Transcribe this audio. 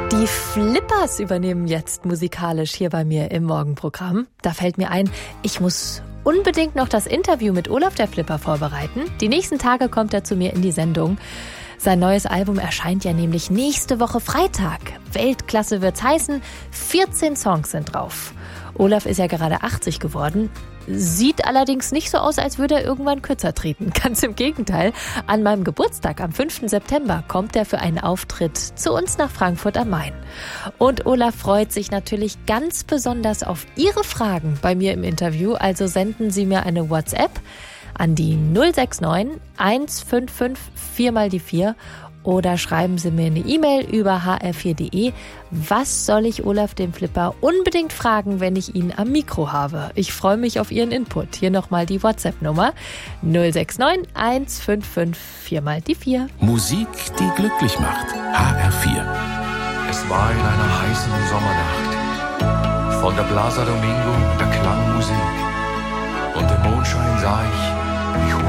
Die Flippers übernehmen jetzt musikalisch hier bei mir im Morgenprogramm. Da fällt mir ein, ich muss unbedingt noch das Interview mit Olaf der Flipper vorbereiten. Die nächsten Tage kommt er zu mir in die Sendung. Sein neues Album erscheint ja nämlich nächste Woche Freitag. Weltklasse wird's heißen, 14 Songs sind drauf. Olaf ist ja gerade 80 geworden. Sieht allerdings nicht so aus, als würde er irgendwann kürzer treten. Ganz im Gegenteil. An meinem Geburtstag, am 5. September, kommt er für einen Auftritt zu uns nach Frankfurt am Main. Und Olaf freut sich natürlich ganz besonders auf Ihre Fragen bei mir im Interview. Also senden Sie mir eine WhatsApp an die 069 155 4x4 oder schreiben Sie mir eine E-Mail über hr4.de. Was soll ich Olaf dem Flipper unbedingt fragen, wenn ich ihn am Mikro habe? Ich freue mich auf Ihren Input. Hier nochmal die WhatsApp-Nummer 069 155 4x4. Musik, die glücklich macht. HR4. Es war in einer heißen Sommernacht. Von der Plaza Domingo, der Klangmusik. Und im Mondschein sah ich, wie